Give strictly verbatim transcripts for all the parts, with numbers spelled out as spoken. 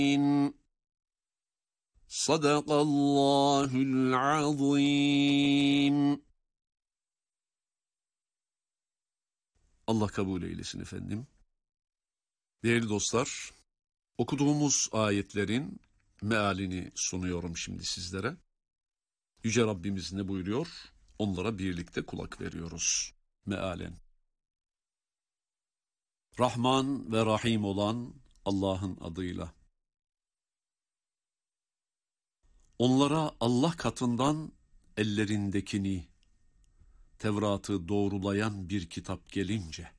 Sadakallahul azim. Allah kabul eylesin efendim. Değerli dostlar, okuduğumuz ayetlerin mealini sunuyorum şimdi sizlere. Yüce Rabbimiz ne buyuruyor? Onlara birlikte kulak veriyoruz mealen. Rahman ve Rahim olan Allah'ın adıyla. Onlara Allah katından ellerindekini, Tevrat'ı doğrulayan bir kitap gelince,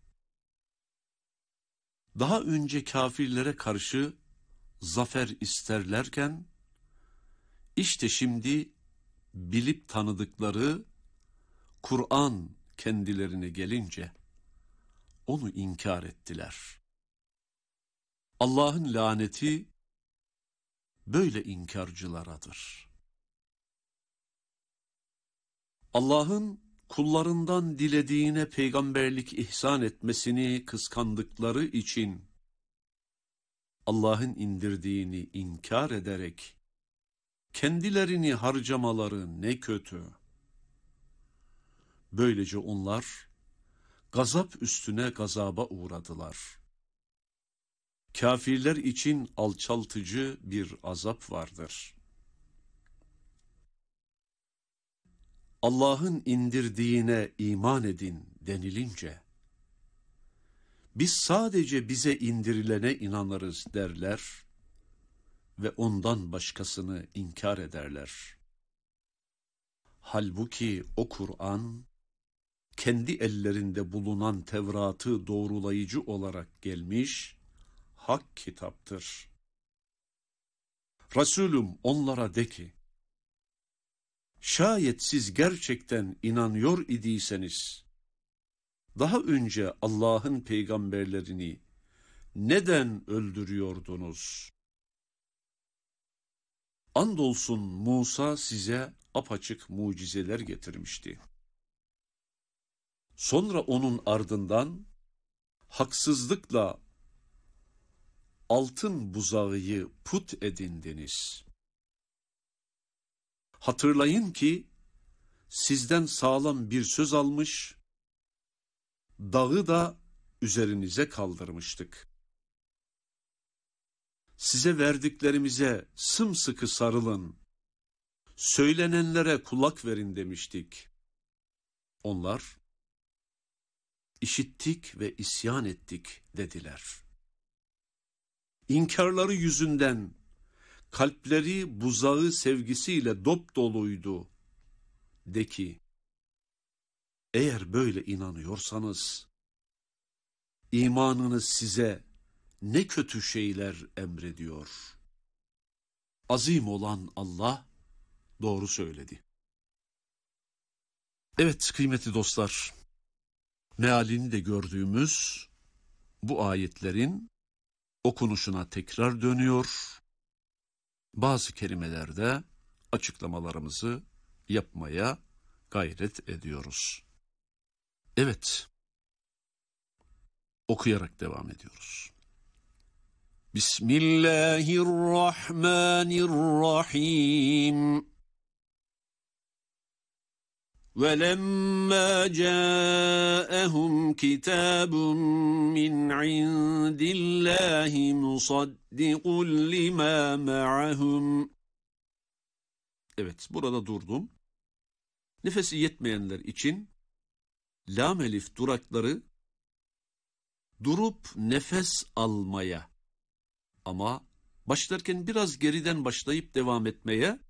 daha önce kafirlere karşı zafer isterlerken, işte şimdi bilip tanıdıkları Kur'an kendilerine gelince, onu inkar ettiler. Allah'ın laneti böyle inkarcılaradır. Allah'ın kullarından dilediğine peygamberlik ihsan etmesini kıskandıkları için, Allah'ın indirdiğini inkar ederek, kendilerini harcamaları ne kötü. Böylece onlar, gazap üstüne gazaba uğradılar. Kafirler için alçaltıcı bir azap vardır. Allah'ın indirdiğine iman edin denilince, biz sadece bize indirilene inanırız derler ve ondan başkasını inkar ederler. Halbuki o Kur'an, kendi ellerinde bulunan Tevrat'ı doğrulayıcı olarak gelmiş, hak kitaptır. Resulüm onlara de ki, şayet siz gerçekten inanıyor idiyseniz, daha önce Allah'ın peygamberlerini neden öldürüyordunuz? Andolsun Musa size apaçık mucizeler getirmişti. Sonra onun ardından haksızlıkla altın buzağıyı put edindiniz. Hatırlayın ki sizden sağlam bir söz almış, dağı da üzerinize kaldırmıştık. Size verdiklerimize sımsıkı sarılın, söylenenlere kulak verin demiştik. Onlar, işittik ve isyan ettik dediler. İnkarları yüzünden kalpleri buzağı sevgisiyle dopdoluydu. De ki, eğer böyle inanıyorsanız, imanınız size ne kötü şeyler emrediyor. Azim olan Allah doğru söyledi. Evet kıymetli dostlar, mealini de gördüğümüz bu ayetlerin okunuşuna tekrar dönüyor. Bazı kelimelerde açıklamalarımızı yapmaya gayret ediyoruz. Evet, okuyarak devam ediyoruz. Bismillahirrahmanirrahim. وَلَمَّا جَاءَهُمْ كِتَابٌ مِّنْ عِندِ اللّٰهِ مُصَدِّقٌ لِمَا مَعَهُمْ. Evet, burada durdum. Nefesi yetmeyenler için lam elif durakları durup nefes almaya, ama başlarken biraz geriden başlayıp devam etmeye